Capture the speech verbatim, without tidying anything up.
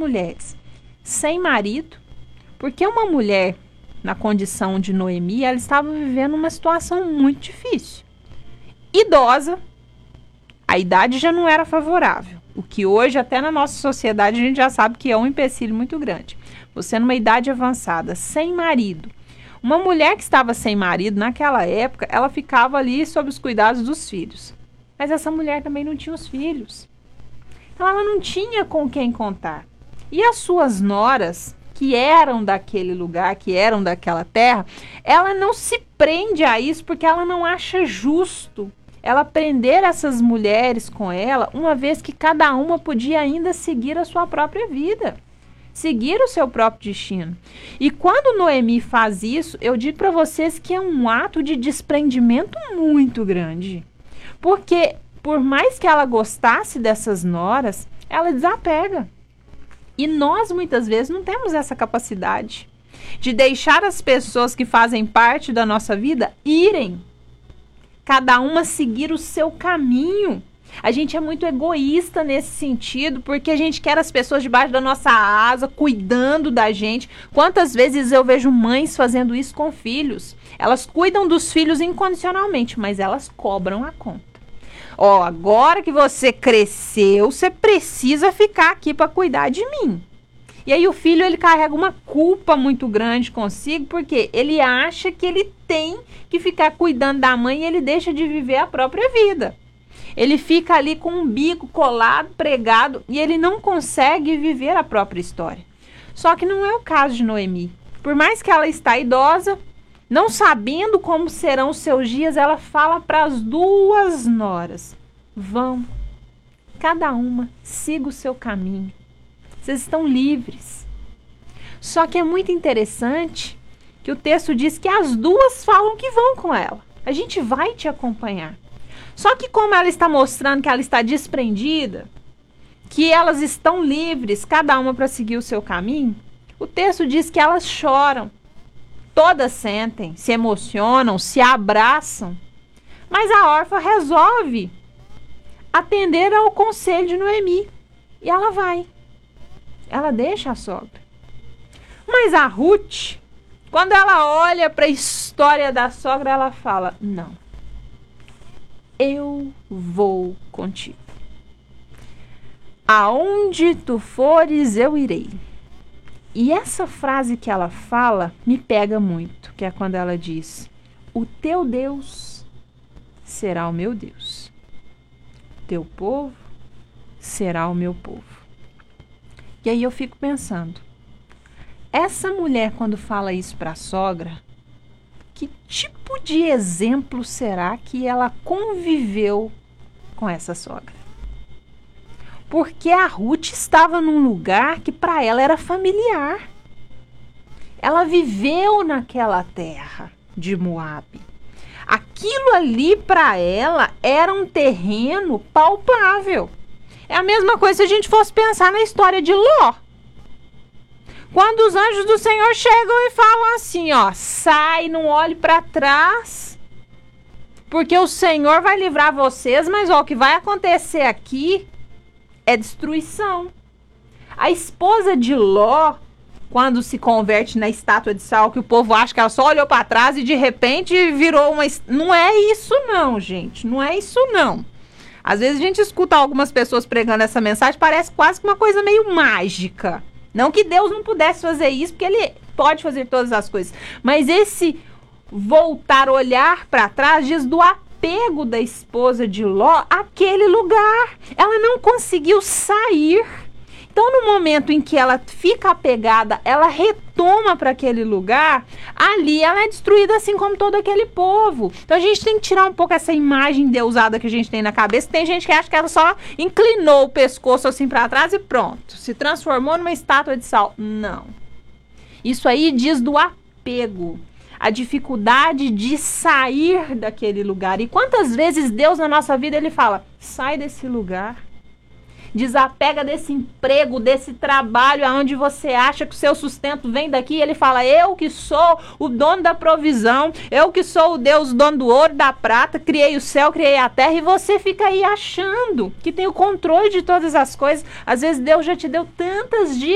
mulheres sem marido, porque uma mulher na condição de Noemi, ela estava vivendo uma situação muito difícil. Idosa, a idade já não era favorável, o que hoje até na nossa sociedade a gente já sabe que é um empecilho muito grande. Você numa idade avançada, sem marido. Uma mulher que estava sem marido naquela época, ela ficava ali sob os cuidados dos filhos. Mas essa mulher também não tinha os filhos. Então ela não tinha com quem contar. E as suas noras, que eram daquele lugar, que eram daquela terra, ela não se prende a isso porque ela não acha justo ela prender essas mulheres com ela, uma vez que cada uma podia ainda seguir a sua própria vida, seguir o seu próprio destino. E quando Noemi faz isso, eu digo para vocês que é um ato de desprendimento muito grande. Porque, por mais que ela gostasse dessas noras, ela desapega. E nós, muitas vezes, não temos essa capacidade de deixar as pessoas que fazem parte da nossa vida irem. Cada uma seguir o seu caminho. A gente é muito egoísta nesse sentido, porque a gente quer as pessoas debaixo da nossa asa, cuidando da gente. Quantas vezes eu vejo mães fazendo isso com filhos? Elas cuidam dos filhos incondicionalmente, mas elas cobram a conta. Ó, agora que você cresceu, você precisa ficar aqui para cuidar de mim. E aí o filho, ele carrega uma culpa muito grande consigo, porque ele acha que ele tem que ficar cuidando da mãe e ele deixa de viver a própria vida. Ele fica ali com um bico colado, pregado, e ele não consegue viver a própria história. Só que não é o caso de Noemi. Por mais que ela está idosa, não sabendo como serão os seus dias, ela fala para as duas noras: vão, cada uma siga o seu caminho. Vocês estão livres. Só que é muito interessante que o texto diz que as duas falam que vão com ela. A gente vai te acompanhar. Só que como ela está mostrando que ela está desprendida, que elas estão livres, cada uma para seguir o seu caminho, o texto diz que elas choram. Todas sentem, se emocionam, se abraçam. Mas a órfã resolve atender ao conselho de Noemi. E ela vai. Ela deixa a sogra. Mas a Ruth, quando ela olha para a história da sogra, ela fala: não, eu vou contigo. Aonde tu fores, eu irei. E essa frase que ela fala me pega muito, que é quando ela diz: o teu Deus será o meu Deus, teu povo será o meu povo. E aí eu fico pensando, essa mulher, quando fala isso para a sogra, que tipo de exemplo será que ela conviveu com essa sogra? Porque a Ruth estava num lugar que para ela era familiar. Ela viveu naquela terra de Moabe. Aquilo ali para ela era um terreno palpável. É a mesma coisa se a gente fosse pensar na história de Ló. Quando os anjos do Senhor chegam e falam assim, ó: sai, não olhe para trás, porque o Senhor vai livrar vocês, mas ó, o que vai acontecer aqui é destruição. A esposa de Ló, quando se converte na estátua de sal, que o povo acha que ela só olhou para trás e de repente virou uma... Não é isso não, gente, não é isso não. Às vezes a gente escuta algumas pessoas pregando essa mensagem, parece quase que uma coisa meio mágica. Não que Deus não pudesse fazer isso, porque Ele pode fazer todas as coisas. Mas esse voltar, olhar para trás, diz do apego da esposa de Ló àquele lugar. Ela não conseguiu sair. Então, no momento em que ela fica apegada, ela retoma para aquele lugar, ali ela é destruída assim como todo aquele povo. Então, a gente tem que tirar um pouco essa imagem deusada que a gente tem na cabeça. Tem gente que acha que ela só inclinou o pescoço assim para trás e pronto. Se transformou numa estátua de sal. Não. Isso aí diz do apego. A dificuldade de sair daquele lugar. E quantas vezes Deus na nossa vida, Ele fala: sai desse lugar. Desapega desse emprego, desse trabalho aonde você acha que o seu sustento vem daqui. Ele fala: eu que sou o dono da provisão, eu que sou o Deus, dono do ouro e da prata, criei o céu, criei a terra, e você fica aí achando que tem o controle de todas as coisas. Às vezes Deus já te deu tantas dicas